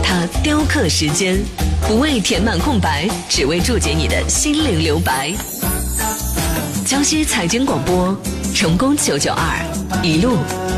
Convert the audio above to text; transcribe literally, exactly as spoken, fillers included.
它雕刻时间，不为填满空白，只为注解你的心灵留白。江西财经广播，成功九九二，一路